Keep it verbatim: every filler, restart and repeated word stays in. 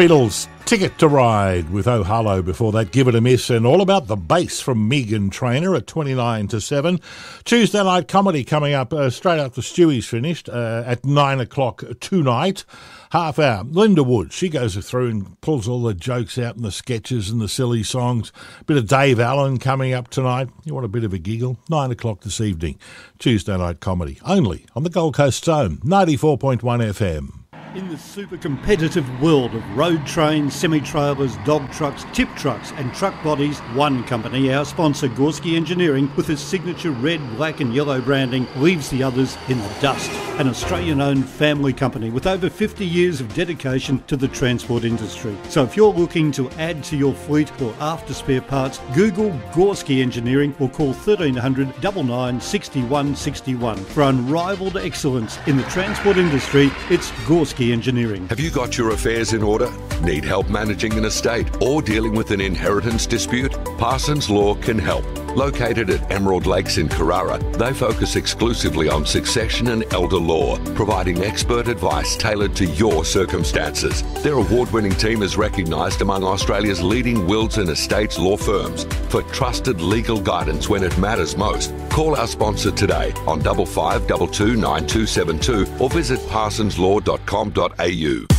Beatles, Ticket to Ride with Oh Hello before that, Give It a Miss, and All About the Bass from Megan Trainor at twenty-nine to seven. Tuesday night comedy coming up uh, straight after Stewie's finished uh, at nine o'clock tonight. Half hour. Linda Wood, she goes through and pulls all the jokes out and the sketches and the silly songs. Bit of Dave Allen coming up tonight. You want a bit of a giggle? nine o'clock this evening. Tuesday night comedy. Only on the Gold Coast Zone, ninety-four point one F M. In the super competitive world of road trains, semi-trailers, dog trucks, tip trucks and truck bodies, one company, our sponsor Gorski Engineering, with its signature red, black and yellow branding, leaves the others in the dust. An Australian-owned family company with over fifty years of dedication to the transport industry. So if you're looking to add to your fleet or after spare parts, Google Gorski Engineering or call thirteen hundred, nine nine, six one six one. For unrivaled excellence in the transport industry, it's Gorski Engineering. Have you got your affairs in order? Need help managing an estate or dealing with an inheritance dispute? Parsons Law can help. Located at Emerald Lakes in Carrara, they focus exclusively on succession and elder law, providing expert advice tailored to your circumstances. Their award-winning team is recognised among Australia's leading wills and estates law firms for trusted legal guidance when it matters most. Call our sponsor today on five five two two nine two seven two or visit parsons law dot com dot a u.